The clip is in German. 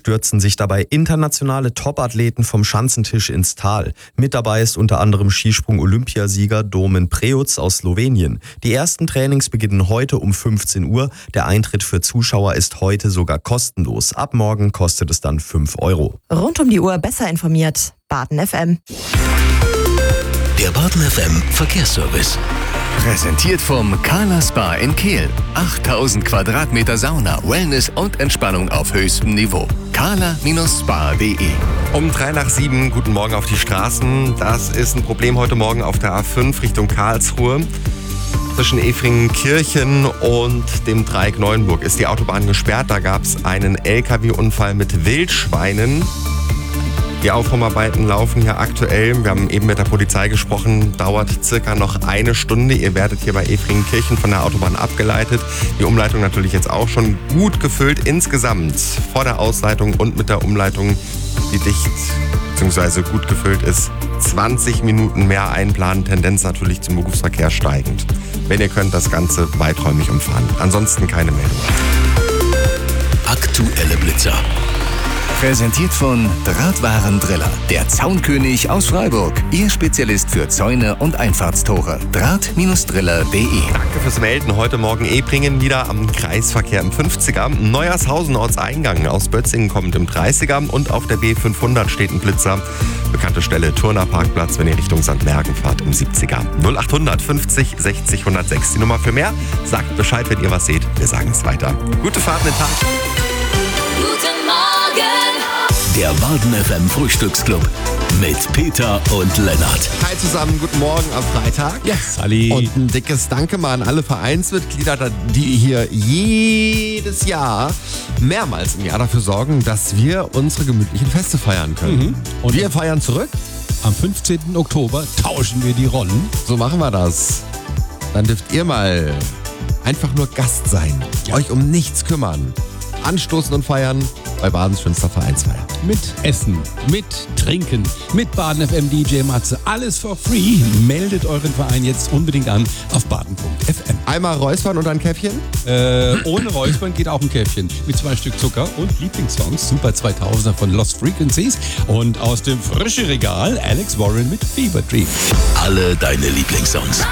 stürzen sich dabei internationale Topathleten vom Schanzentisch ins Tal. Mit dabei ist unter anderem Skisprung-Olympiasieger Domen Preutz aus Slowenien. Die ersten Trainings beginnen heute um 15 Uhr. Der Eintritt für Zuschauer ist heute sogar kostenlos. Ab morgen kostet es dann 5 Euro. Rund um die Uhr besser informiert. Baden FM. Der Baden FM Verkehrsservice. Präsentiert vom Kala Spa in Kehl. 8000 Quadratmeter Sauna, Wellness und Entspannung auf höchstem Niveau. kala-spa.de. Um 7:03, guten Morgen auf die Straßen. Das ist ein Problem heute Morgen auf der A5 Richtung Karlsruhe. Zwischen Efringen-Kirchen und dem Dreieck Neuenburg ist die Autobahn gesperrt. Da gab es einen LKW-Unfall mit Wildschweinen. Die Aufräumarbeiten laufen hier aktuell. Wir haben eben mit der Polizei gesprochen. Dauert circa noch eine Stunde. Ihr werdet hier bei Efringen-Kirchen von der Autobahn abgeleitet. Die Umleitung natürlich jetzt auch schon gut gefüllt. Insgesamt vor der Ausleitung und mit der Umleitung, die dicht bzw. gut gefüllt ist, 20 Minuten mehr einplanen. Tendenz natürlich zum Berufsverkehr steigend. Wenn ihr könnt, das Ganze weiträumig umfahren. Ansonsten keine Meldung. Aktuelle Blitzer. Präsentiert von Drahtwarendriller, der Zaunkönig aus Freiburg. Ihr Spezialist für Zäune und Einfahrtstore. Draht-driller.de. Danke fürs Melden. Heute Morgen Ebringen wieder am Kreisverkehr im 50er. Neuershausen Ortseingang aus Bötzingen kommt im 30er. Und auf der B500 steht ein Blitzer. Bekannte Stelle Turner Parkplatz, wenn ihr Richtung St. Mergen fahrt, im 70er. 0800 50 60 106. Die Nummer für mehr. Sagt Bescheid, wenn ihr was seht. Wir sagen es weiter. Gute Fahrt in den Tag. Guten Morgen! Der Baden FM Frühstücksclub mit Peter und Lennart. Hi zusammen, guten Morgen am Freitag. Ja, Sally. Und ein dickes Danke mal an alle Vereinsmitglieder, die hier jedes Jahr, mehrmals im Jahr dafür sorgen, dass wir unsere gemütlichen Feste feiern können. Und wir feiern zurück. am 15. Oktober tauschen wir die Rollen. So machen wir das. Dann dürft ihr mal einfach nur Gast sein, euch um nichts kümmern. Anstoßen und feiern bei Badens schönster Vereinsfeier. Mit Essen, mit Trinken, mit Baden FM DJ Matze. Alles for free. Meldet euren Verein jetzt unbedingt an auf baden.fm. Einmal räuspern und ein Käffchen? Ohne Räuspern geht auch ein Käffchen. Mit 2 Stück Zucker und Lieblingssongs. Super 2000er von Lost Frequencies. Und aus dem frischen Regal Alex Warren mit Fever Dream. Alle deine Lieblingssongs.